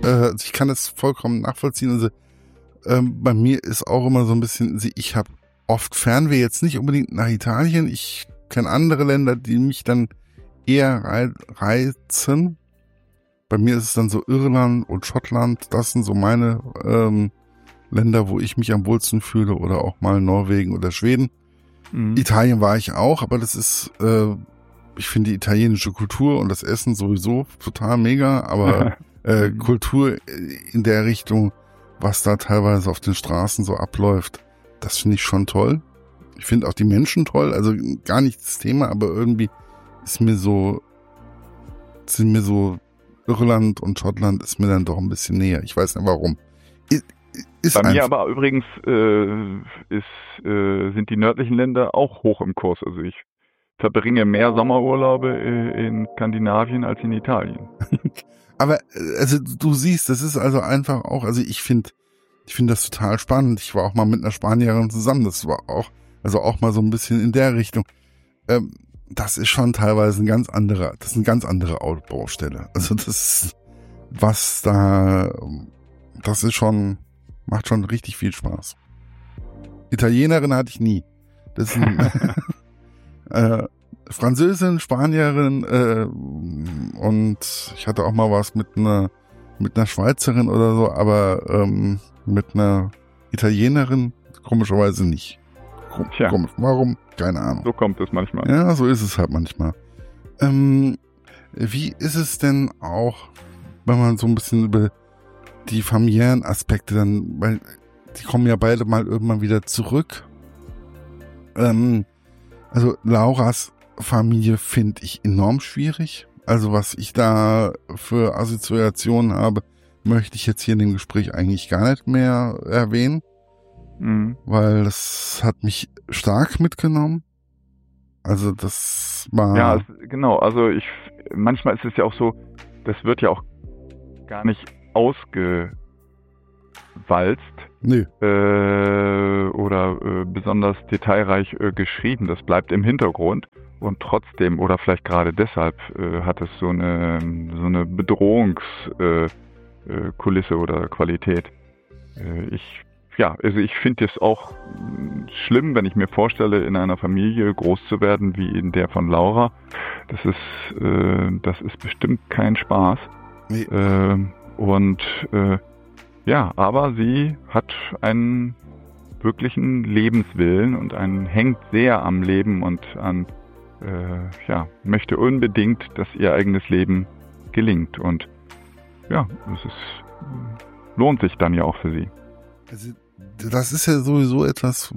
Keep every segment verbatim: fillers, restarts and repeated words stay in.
äh, also ich kann das vollkommen nachvollziehen. Also ähm, bei mir ist auch immer so ein bisschen, also ich habe oft Fernweh, jetzt nicht unbedingt nach Italien. Ich kenne andere Länder, die mich dann eher rei- reizen. Bei mir ist es dann so Irland und Schottland. Das sind so meine ähm, Länder, wo ich mich am wohlsten fühle, oder auch mal Norwegen oder Schweden. Mhm. Italien war ich auch, aber das ist, äh, ich finde die italienische Kultur und das Essen sowieso total mega, aber äh, mhm. Kultur in der Richtung, was da teilweise auf den Straßen so abläuft, das finde ich schon toll. Ich finde auch die Menschen toll, also gar nicht das Thema, aber irgendwie ist mir so, sind mir so Irland und Schottland ist mir dann doch ein bisschen näher. Ich weiß nicht warum. Ist, ist Bei mir aber übrigens äh, ist, äh, sind die nördlichen Länder auch hoch im Kurs. Also ich verbringe mehr Sommerurlaube äh, in Skandinavien als in Italien. Aber also du siehst, das ist also einfach auch, also ich finde, ich finde das total spannend. Ich war auch mal mit einer Spanierin zusammen. Das war auch, also auch mal so ein bisschen in der Richtung. Ähm, das ist schon teilweise ein ganz anderer, das ist eine ganz andere Baustelle. Also das, was da, das ist schon, macht schon richtig viel Spaß. Italienerin hatte ich nie. Das ist ein, äh, Französin, Spanierin äh, und ich hatte auch mal was mit einer mit einer Schweizerin oder so, aber ähm, mit einer Italienerin komischerweise nicht. Tja. Komisch. Warum? Keine Ahnung. So kommt es manchmal. Ja, so ist es halt manchmal. Ähm, wie ist es denn auch, wenn man so ein bisschen über die familiären Aspekte dann, weil die kommen ja beide mal irgendwann wieder zurück. Ähm, also Lauras Familie finde ich enorm schwierig. Also was ich da für Assoziationen habe, möchte ich jetzt hier in dem Gespräch eigentlich gar nicht mehr erwähnen. Mhm. Weil das hat mich stark mitgenommen. Also das war... Ja, es, genau. Also ich, manchmal ist es ja auch so, das wird ja auch gar nicht ausgewalzt. Nö. Äh, oder äh, besonders detailreich äh, geschrieben. Das bleibt im Hintergrund. Und trotzdem, oder vielleicht gerade deshalb, äh, hat es so eine, so eine Bedrohungskulisse äh, äh, oder Qualität. Äh, ich, ja, also ich finde es auch schlimm, wenn ich mir vorstelle, in einer Familie groß zu werden wie in der von Laura. Das ist, äh, das ist bestimmt kein Spaß. Nee. Äh, und äh, ja, aber sie hat einen wirklichen Lebenswillen und einen, hängt sehr am Leben und an Äh, ja, möchte unbedingt, dass ihr eigenes Leben gelingt. Und ja, es ist, lohnt sich dann ja auch für sie. Also, das ist ja sowieso etwas,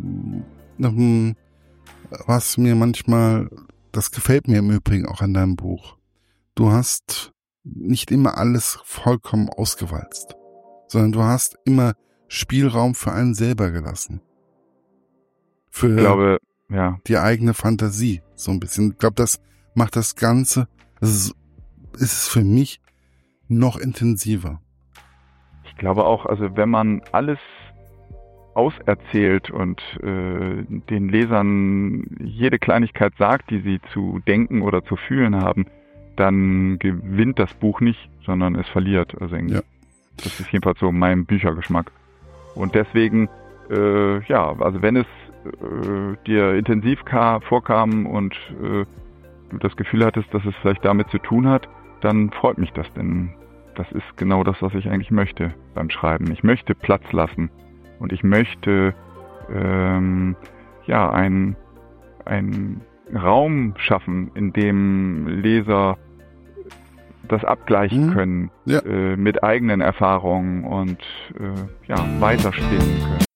was mir manchmal, das gefällt mir im Übrigen auch an deinem Buch. Du hast nicht immer alles vollkommen ausgewalzt, sondern du hast immer Spielraum für einen selber gelassen. Für ich glaube, ja. die eigene Fantasie, so ein bisschen. Ich glaube, das macht das Ganze, das ist, ist es für mich noch intensiver. Ich glaube auch, also wenn man alles auserzählt und äh, den Lesern jede Kleinigkeit sagt, die sie zu denken oder zu fühlen haben, dann gewinnt das Buch nicht, sondern es verliert. Also ja. Das ist jedenfalls so mein Büchergeschmack. Und deswegen, äh, ja, also wenn es äh, dir intensiv kam, vorkam und äh, du das Gefühl hattest, dass es vielleicht damit zu tun hat, dann freut mich das, denn das ist genau das, was ich eigentlich möchte beim Schreiben. Ich möchte Platz lassen und ich möchte ähm, ja einen einen Raum schaffen, in dem Leser das abgleichen können, ja. äh, mit eigenen Erfahrungen und äh, ja, weiterspinnen können.